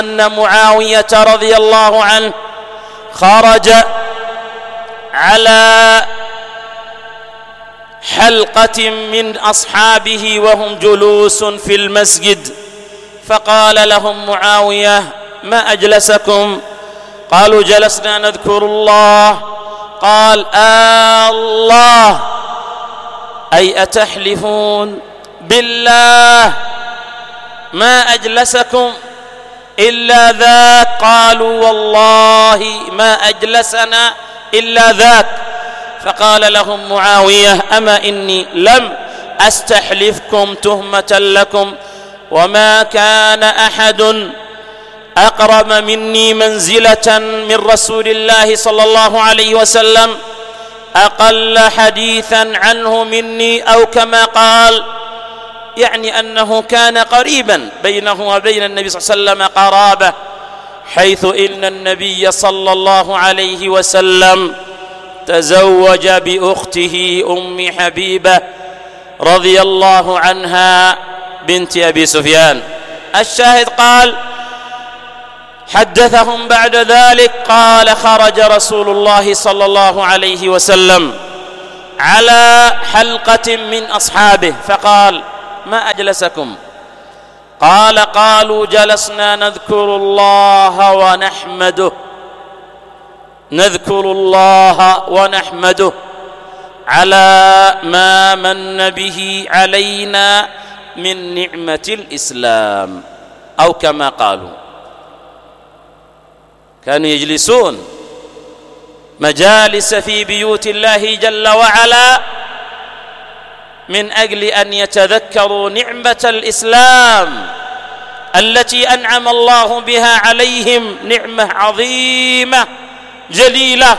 أن معاوية رضي الله عنه خرج على حلقة من أصحابه وهم جلوس في المسجد، فقال لهم معاوية: ما أجلسكم؟ قالوا: جلسنا نذكر الله. قال: الله، أي أتحلفون بالله ما أجلسكم إلا ذاك؟ قالوا: والله ما أجلسنا إلا ذاك. فقال لهم معاوية: أما إني لم أستحلفكم تهمة لكم، وما كان أحد أقرب مني منزلة من رسول الله صلى الله عليه وسلم، أقل حديثا عنه مني، أو كما قال، يعني أنه كان قريبا بينه وبين النبي صلى الله عليه وسلم قرابة، حيث إن النبي صلى الله عليه وسلم تزوج بأخته أم حبيبة رضي الله عنها بنت أبي سفيان. الشاهد قال: حدثهم بعد ذلك قال: خرج رسول الله صلى الله عليه وسلم على حلقة من أصحابه فقال: ما أجلسكم؟ قالوا: جلسنا نذكر الله ونحمده، نذكر الله ونحمده على ما من به علينا من نعمة الإسلام، أو كما قالوا. كانوا يجلسون مجالس في بيوت الله جل وعلا من أجل أن يتذكروا نعمة الإسلام التي أنعم الله بها عليهم، نعمة عظيمة جليلة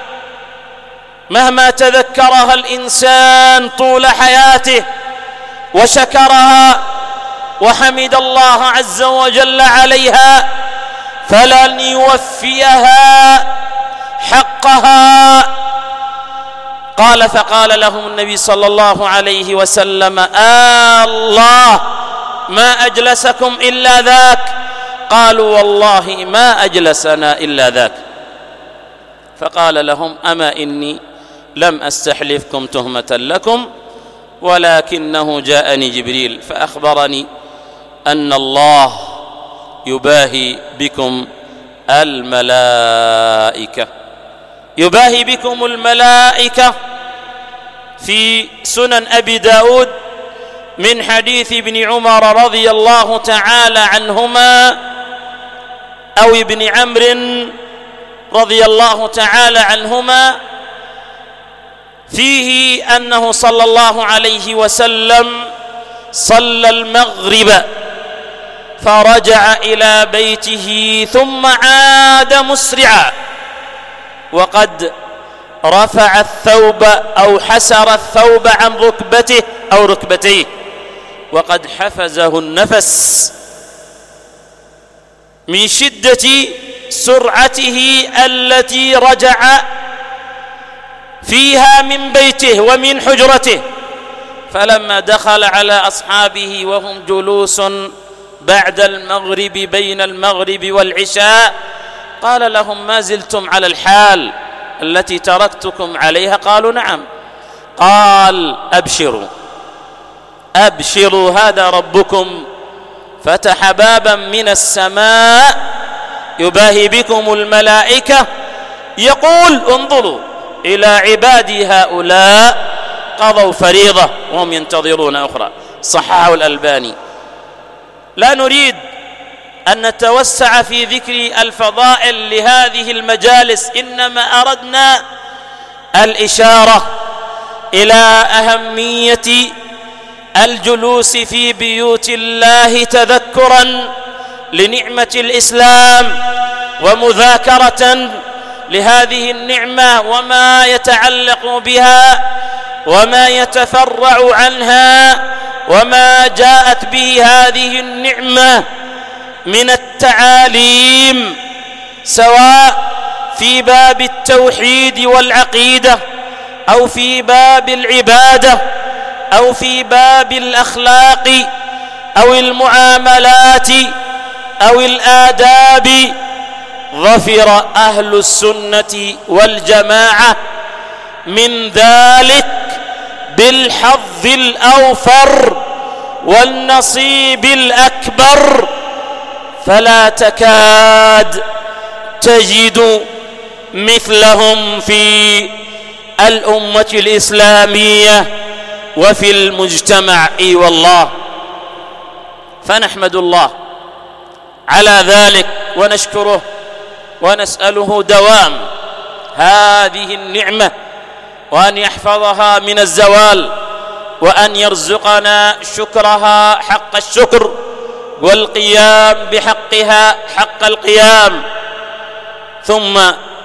مهما تذكرها الإنسان طول حياته وشكرها وحمد الله عز وجل عليها فلن يوفيها حقها. فقال لهم النبي صلى الله عليه وسلم: الله ما أجلسكم إلا ذاك؟ قالوا: والله ما أجلسنا إلا ذاك. فقال لهم: أما إني لم أستحلفكم تهمة لكم، ولكنه جاءني جبريل فأخبرني أن الله يباهي بكم الملائكة، يباهي بكم الملائكة. في سنن أبي داود من حديث ابن عمر رضي الله تعالى عنهما، أو ابن عمرو رضي الله تعالى عنهما، فيه أنه صلى الله عليه وسلم صلى المغرب فرجع إلى بيته ثم عاد مسرعا، وقد رفع الثوب أو حسر الثوب عن ركبته أو ركبتيه، وقد حفزه النفس من شدة سرعته التي رجع فيها من بيته ومن حجرته. فلما دخل على أصحابه وهم جلوس بعد المغرب بين المغرب والعشاء قال لهم: ما زلتم على الحال التي تركتكم عليها؟ قالوا: نعم. قال: أبشروا أبشروا، هذا ربكم فتح بابا من السماء يباهي بكم الملائكة، يقول: انظروا إلى عبادي هؤلاء قضوا فريضة وهم ينتظرون أخرى. صححه الألباني. لا نريد أن نتوسع في ذكر الفضائل لهذه المجالس، إنما أردنا الإشارة إلى أهمية الجلوس في بيوت الله تذكرا لنعمة الإسلام ومذاكرة لهذه النعمة وما يتعلق بها وما يتفرع عنها وما جاءت به هذه النعمة من التعاليم، سواء في باب التوحيد والعقيدة أو في باب العبادة أو في باب الأخلاق أو المعاملات أو الآداب ظفر أهل السنة والجماعة من ذلك بالحظ الأوفر والنصيب الأكبر، فلا تكاد تجد مثلهم في الأمة الإسلامية وفي المجتمع. إي والله، فنحمد الله على ذلك ونشكره ونسأله دوام هذه النعمة، وأن يحفظها من الزوال، وأن يرزقنا شكرها حق الشكر، والقيام بحقها حق القيام. ثم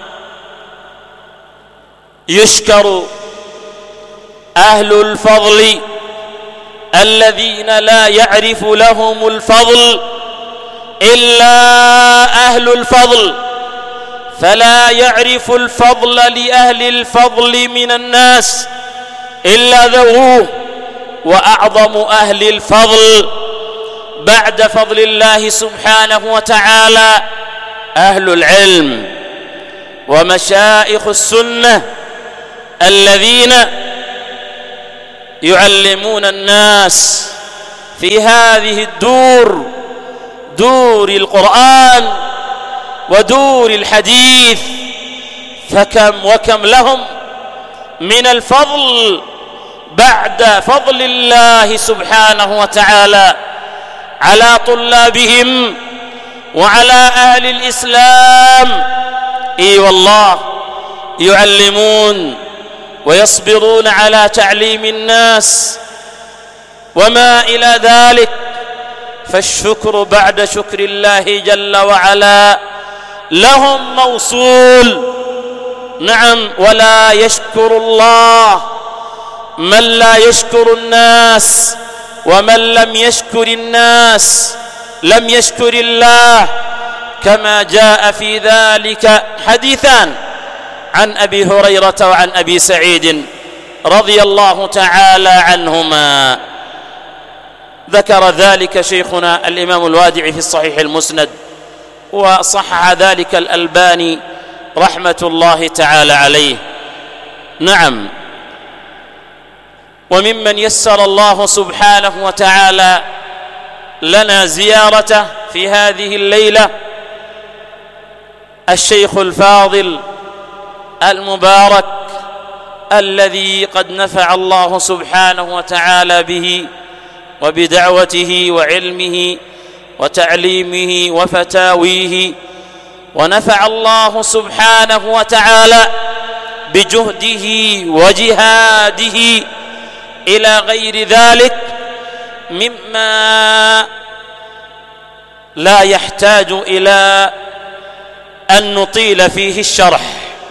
يشكر أهل الفضل الذين لا يعرف لهم الفضل إلا أهل الفضل، فلا يعرف الفضل لأهل الفضل من الناس إلا ذووه. وأعظم أهل الفضل بعد فضل الله سبحانه وتعالى أهل العلم ومشايخ السنة الذين يعلمون الناس في هذه الدور، دور القرآن ودور الحديث. فكم وكم لهم من الفضل بعد فضل الله سبحانه وتعالى على طلابهم وعلى أهل الإسلام. إي والله، يعلمون ويصبرون على تعليم الناس وما إلى ذلك. فالشكر بعد شكر الله جل وعلا لهم موصول. نعم، ولا يشكر الله من لا يشكر الناس، ومن لم يشكر الناس لم يشكر الله، كما جاء في ذلك حديثان عن أبي هريرة وعن أبي سعيد رضي الله تعالى عنهما. ذكر ذلك شيخنا الإمام الوادعي في الصحيح المسند، وصحح ذلك الألباني رحمة الله تعالى عليه. نعم، وممن يسر الله سبحانه وتعالى لنا زيارته في هذه الليلة الشيخ الفاضل المبارك الذي قد نفع الله سبحانه وتعالى به وبدعوته وعلمه وتعليمه وفتاويه، ونفع الله سبحانه وتعالى بجهده وجهاده إلى غير ذلك مما لا يحتاج إلى أن نطيل فيه الشرح،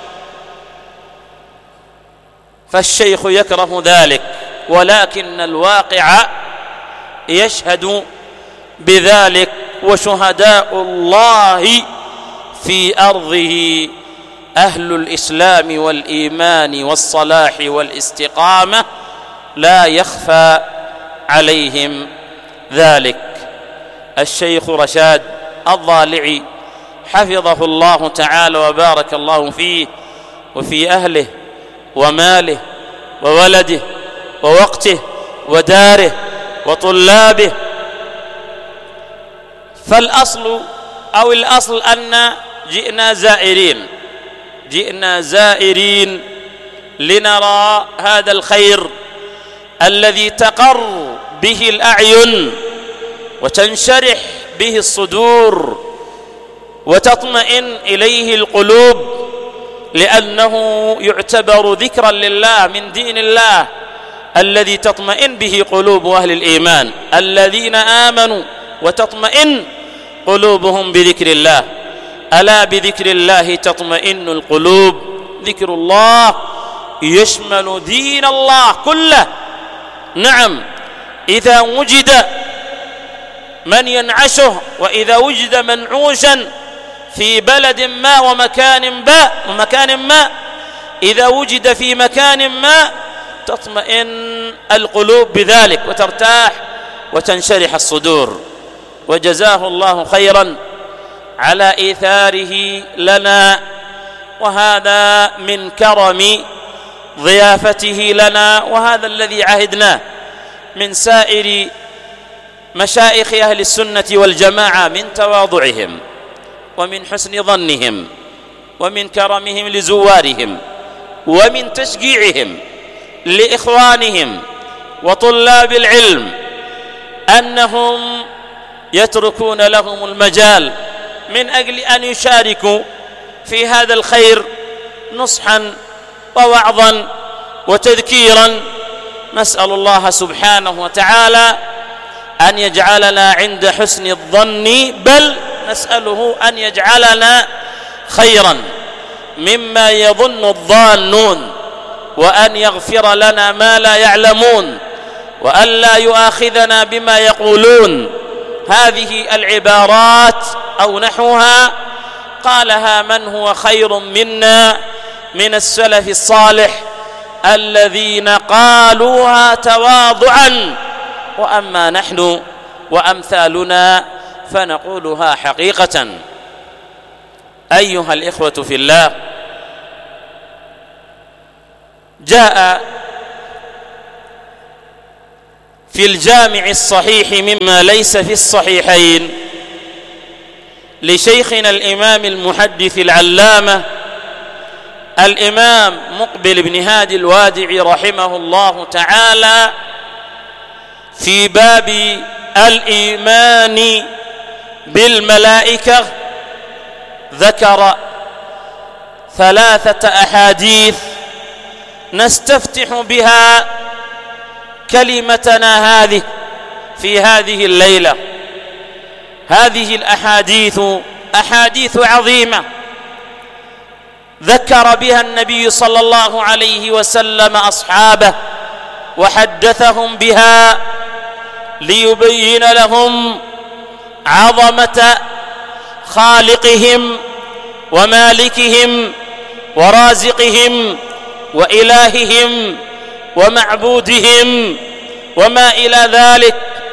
فالشيخ يكره ذلك، ولكن الواقع يشهد بذلك، وشهداء الله في أرضه أهل الإسلام والإيمان والصلاح والاستقامة، لا يخفى عليهم ذلك. الشيخ رشاد الضالعي حفظه الله تعالى وبارك الله فيه وفي أهله وماله وولده ووقته وداره وطلابه. فالأصل أو الأصل أن جئنا زائرين لنرى هذا الخير الذي تقر به الأعين وتنشرح به الصدور وتطمئن إليه القلوب، لأنه يعتبر ذكرا لله من دين الله الذي تطمئن به قلوب أهل الإيمان، الذين آمنوا وتطمئن قلوبهم بذكر الله. ألا بذكر الله تطمئن القلوب. ذكر الله يشمل دين الله كله. نعم، إذا وجد من ينعشه، وإذا وجد منعوشا في بلد ما ومكان ما، إذا وجد في مكان ما تطمئن القلوب بذلك وترتاح وتنشرح الصدور. وجزاه الله خيرا على إيثاره لنا، وهذا من كرم ضيافته لنا، وهذا الذي عهدناه من سائر مشايخ أهل السنة والجماعة من تواضعهم ومن حسن ظنهم ومن كرمهم لزوارهم ومن تشجيعهم لإخوانهم وطلاب العلم، أنهم يتركون لهم المجال من أجل أن يشاركوا في هذا الخير نصحا ووعظا وتذكيرا. نسأل الله سبحانه وتعالى أن يجعلنا عند حسن الظن، بل نسأله أن يجعلنا خيرا مما يظن الظانون، وأن يغفر لنا ما لا يعلمون، وأن لا يؤاخذنا بما يقولون. هذه العبارات أو نحوها قالها من هو خير منا من السلف الصالح الذين قالوها تواضعا، وأما نحن وأمثالنا فنقولها حقيقة. أيها الإخوة في الله، جاء في الجامع الصحيح مما ليس في الصحيحين لشيخنا الإمام المحدث العلامة الإمام مقبل بن هادي الوادعي رحمه الله تعالى في باب الإيمان بالملائكة، ذكر 3 أحاديث نستفتح بها كلمتنا هذه في هذه الليلة. هذه الأحاديث أحاديث عظيمة ذكر بها النبي صلى الله عليه وسلم أصحابه وحدثهم بها ليبين لهم عظمة خالقهم ومالكهم ورازقهم وإلههم ومعبودهم وما إلى ذلك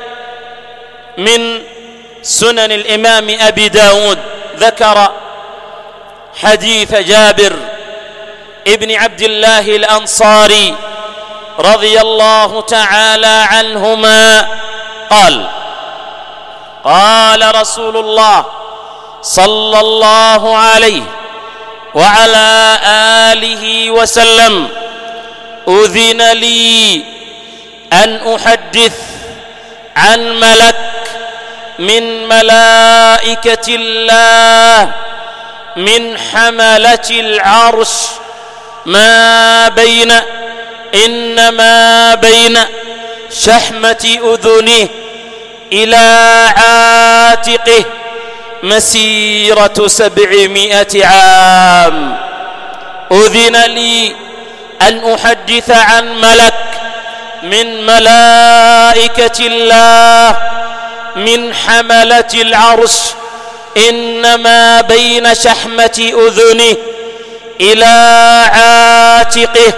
من سنن الإمام أبي داود. ذكر حديث جابر ابن عبد الله الأنصاري رضي الله تعالى عنهما قال: قال رسول الله صلى الله عليه وعلى آله وسلم: أذن لي أن أحدث عن ملك من ملائكة الله من حملة العرش إنما بين شحمة أذنه إلى عاتقه مسيرة 700 عام. أذن لي أن أحدث عن ملك من ملائكة الله من حملة العرش إنما بين شحمة أذنه إلى عاتقه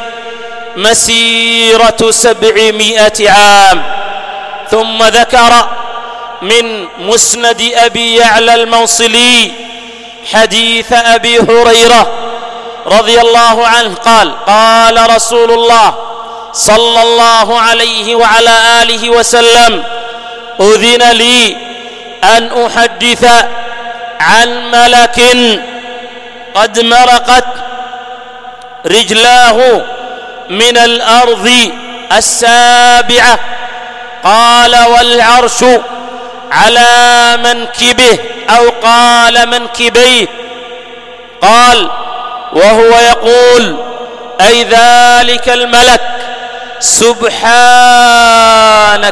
مسيرة 700 عام. ثم ذكر من مسند أبي يعلى الموصلي حديث أبي هريرة رضي الله عنه قال: قال رسول الله صلى الله عليه وعلى آله وسلم: أذن لي أن أحدث عن ملك قد مرقت رجلاه من الأرض السابعة. قال: والعرش على منكبه، أو قال منكبيه. قال: وهو يقول أي ذلك الملك: سبحانك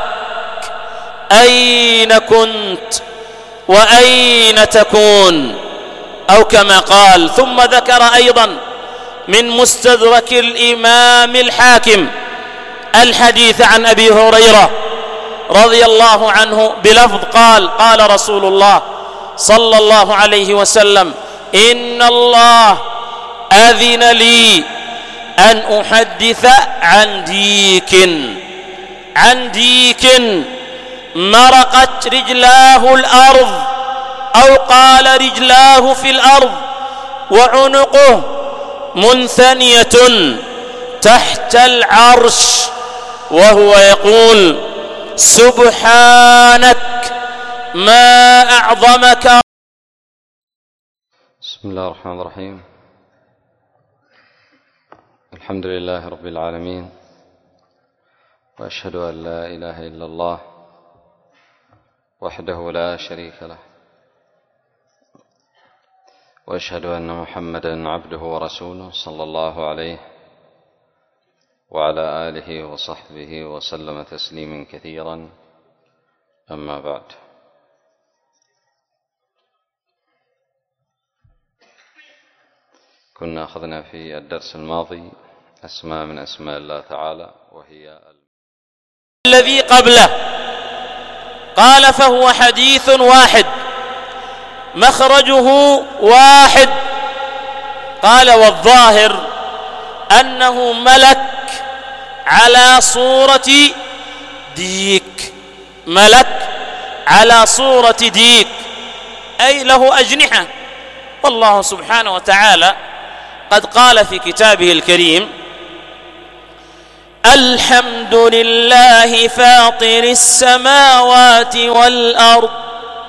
أين كنت وأين تكون، أو كما قال. ثم ذكر أيضا من مستدرك الإمام الحاكم الحديث عن أبي هريرة رضي الله عنه بلفظ قال: قال رسول الله صلى الله عليه وسلم: إن الله أذن لي أن أحدث عن ديك مرقت رجلاه الأرض أو قال رجلاه في الأرض وعنقه منثنية تحت العرش وهو يقول سبحانك ما أعظمك. بسم الله الرحمن الرحيم. الحمد لله رب العالمين، وأشهد أن لا إله إلا الله وحده لا شريك له، وأشهد أن محمدًا عبده ورسوله صلى الله عليه وعلى آله وصحبه وسلم تسليما كثيرا. أما بعد، كنا أخذنا في الدرس الماضي أسماء من أسماء الله تعالى، وهي الذي قبله. قال فهو حديث واحد مخرجه واحد. قال والظاهر أنه ملك على صورة ديك، ملك على صورة ديك، أي له أجنحة. والله سبحانه وتعالى قد قال في كتابه الكريم الحمد لله فاطر السماوات والأرض